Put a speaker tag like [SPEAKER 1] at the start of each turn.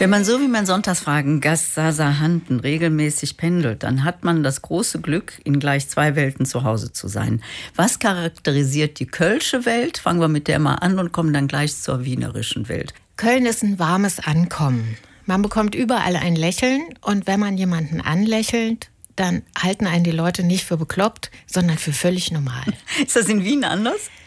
[SPEAKER 1] Wenn man so wie mein Sonntagsfragen-Gast Sasa Handen regelmäßig pendelt, dann hat man das große Glück, in gleich 2 Welten zu Hause zu sein. Was charakterisiert die kölsche Welt? Fangen wir mit der mal an und kommen dann gleich zur wienerischen Welt.
[SPEAKER 2] Köln ist ein warmes Ankommen. Man bekommt überall ein Lächeln und wenn man jemanden anlächelt, dann halten einen die Leute nicht für bekloppt, sondern für völlig normal.
[SPEAKER 1] Ist das in Wien anders?